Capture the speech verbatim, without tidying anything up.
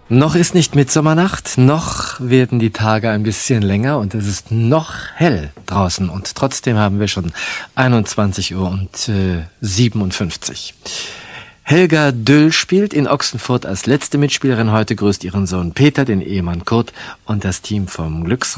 Noch ist nicht Mitsommernacht, noch werden die Tage ein bisschen länger und es ist noch hell draußen und trotzdem haben wir schon einundzwanzig Uhr und äh, siebenundfünfzig. Helga Düll spielt in Ochsenfurt als letzte Mitspielerin. Heute grüßt ihren Sohn Peter, den Ehemann Kurt und das Team vom Glücksrad.